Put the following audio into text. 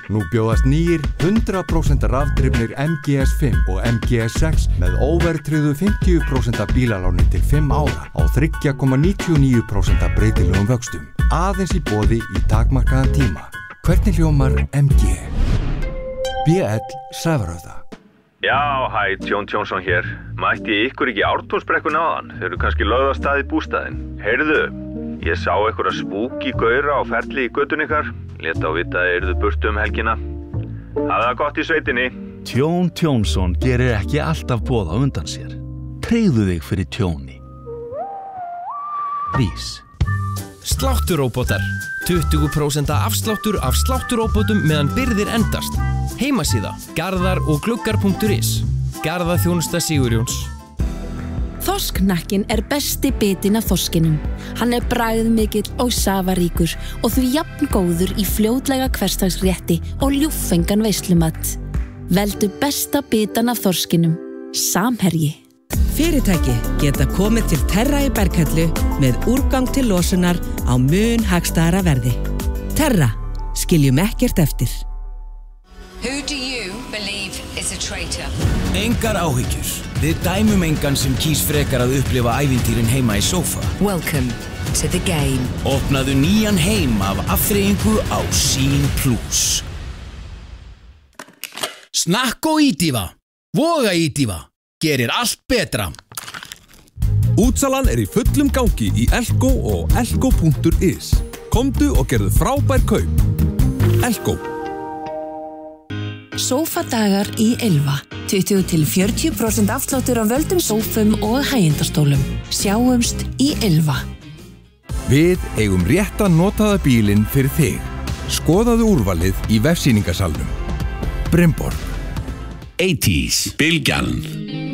Nú bjóðast nýir 100% rafdrifnir MGS5 og MGS6 með óverðtryggðu 50% bílaláni til 5 ára á 3,99% breytilegum vöxtum. Aðeins í boði í takmarkaðan tíma. Hvernig hljómar MG? BL Sævarhöfða. Já, hæ, Tjón Tjónsson hér. Mætti ykkur ekki Ártúnsbrekkuna áðan? Þau eru kannski lögð á stað í bústaðinn. Heyrðu, ég sá einhverja spúki gaura á ferli í götun ykkar. Lét á vita að yrðu burtu helgina. Hafðu það gott í sveitinni. Tjón Tjónsson gerir ekki alltaf boð á undan sér. Tryggðu þig fyrir tjóni. Rís. Slátturóbotar. 20% afsláttur af slátturóbotum meðan birgðir endast. Heimasíða garðar og gluggar.is. Garðaþjónusta Sigurjóns. Þorsknakkin er besti bitinn af þorskinum. Hann er bragðmikill og safaríkur og því jafn góður í fljótlega hversdagsrétti og ljúffengan veislumat. Veldu besta bitan af þorskinum. Samherji. Fyrirtæki geta komið til Terra í Berghellu með úrgang til losunar á mun hagstæðara verði. Terra, skiljum ekkert eftir. Who do you believe is a traitor? Engar áhyggjur. Við dæmum engan sem kýs frekar að upplifa ævintýrin heima í sófa. Welcome to the game. Opnaðu nýjan heim af afþreyingu á Sýn+. Snakko Ídífa. Voga Ídífa. Gerir allt betra. Útsalan er í fullum gangi í Elko og elko.is. Komdu og gerðu frábær kaup. Elko. Sófadagar í Ylva. 20–40% afsláttur á völdum sófum og hægindastólum. Sjáumst í Ylva. Við eigum rétta notaða bílinn fyrir þig. Skoðaðu úrvalið í vefsýningasalnum. Brimborg. 80s, Bylgjan.